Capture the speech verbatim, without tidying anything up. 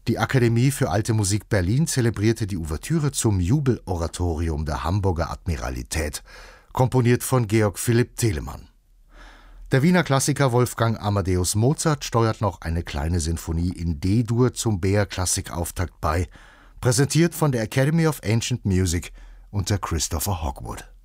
Die Akademie für Alte Musik Berlin zelebrierte die Ouvertüre zum Jubeloratorium der Hamburger Admiralität, komponiert von Georg Philipp Telemann. Der Wiener Klassiker Wolfgang Amadeus Mozart steuert noch eine kleine Sinfonie in D-Dur zum B R-Klassik-Auftakt bei, präsentiert von der Academy of Ancient Music unter Christopher Hogwood.